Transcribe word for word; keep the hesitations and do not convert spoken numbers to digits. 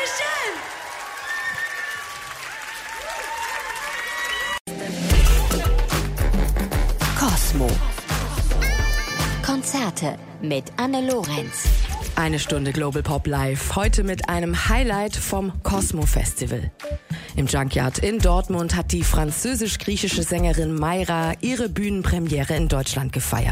Dankeschön! Kosmo. Konzerte mit Anne Lorenz. Eine Stunde Global Pop Live, heute mit einem Highlight vom Kosmo Festival. Im Junkyard in Dortmund hat die französisch-griechische Sängerin Mayra ihre Bühnenpremiere in Deutschland gefeiert.